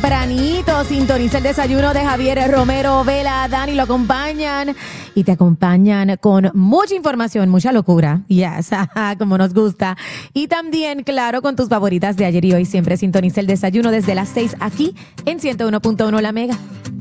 tempranito. Sintoniza el desayuno de Javier Romero, Vela, Dani, lo acompañan y te acompañan con mucha información, mucha locura, yes, como nos gusta. Y también, claro, con tus favoritas de ayer y hoy. Siempre sintoniza el desayuno desde las 6 aquí en 101.1 La Mega.